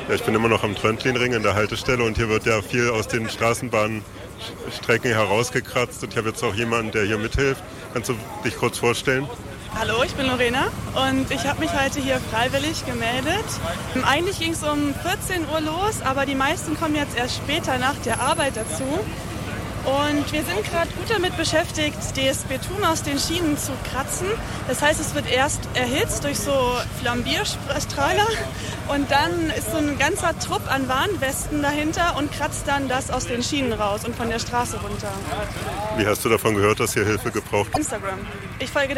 Ja, ich bin immer noch am Tröndlinring in der Haltestelle und hier wird ja viel aus den Straßenbahnstrecken herausgekratzt. Und ich habe jetzt auch jemanden, der hier mithilft. Kannst du dich kurz vorstellen? Hallo, ich bin Lorena und ich habe mich heute hier freiwillig gemeldet. Eigentlich ging es um 14 Uhr los, aber die meisten kommen jetzt erst später nach der Arbeit dazu. Und wir sind gerade gut damit beschäftigt, das Beton aus den Schienen zu kratzen. Das heißt, es wird erst erhitzt durch so Flambierstrahler und dann ist so ein ganzer Trupp an Warnwesten dahinter und kratzt dann das aus den Schienen raus und von der Straße runter. Wie hast du davon gehört, dass hier Hilfe gebraucht wird? Instagram. Ich folge